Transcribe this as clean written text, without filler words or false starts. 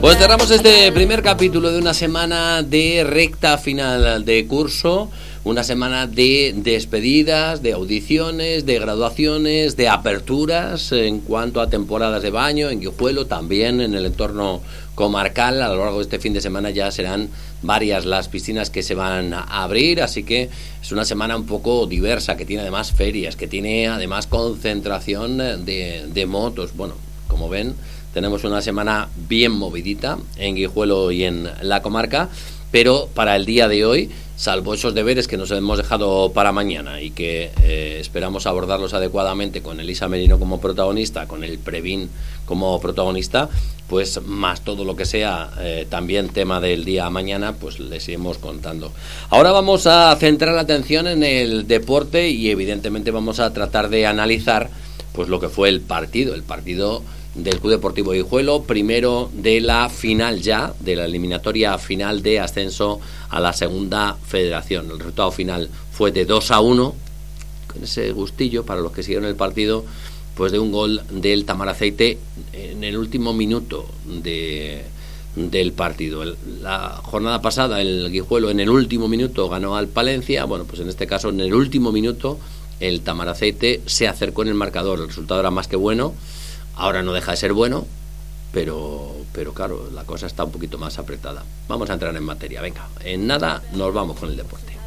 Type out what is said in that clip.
Pues cerramos este primer capítulo de una semana de recta final de curso, una semana de despedidas, de audiciones, de graduaciones, de aperturas en cuanto a temporadas de baño, en Guijuelo, también en el entorno comarcal. A lo largo de este fin de semana ya serán varias las piscinas que se van a abrir, así que es una semana un poco diversa, que tiene además ferias, que tiene además concentración de motos. Bueno, como ven, tenemos una semana bien movidita en Guijuelo y en la comarca, pero para el día de hoy, salvo esos deberes que nos hemos dejado para mañana y que esperamos abordarlos adecuadamente con Elisa Merino como protagonista, con el Previn como protagonista, pues más todo lo que sea también tema del día mañana, pues les iremos contando. Ahora vamos a centrar la atención en el deporte y evidentemente vamos a tratar de analizar pues lo que fue el partido del Club Deportivo Guijuelo, primero de la final ya, de la eliminatoria final de ascenso a la segunda federación. El resultado final fue de 2-1, con ese gustillo para los que siguieron el partido, pues de un gol del Tamaraceite en el último minuto del partido. La jornada pasada el Guijuelo en el último minuto ganó al Palencia. Bueno, pues en este caso en el último minuto el Tamaraceite se acercó en el marcador. El resultado era más que bueno. Ahora no deja de ser bueno, pero claro, la cosa está un poquito más apretada. Vamos a entrar en materia, venga. En nada nos vamos con el deporte.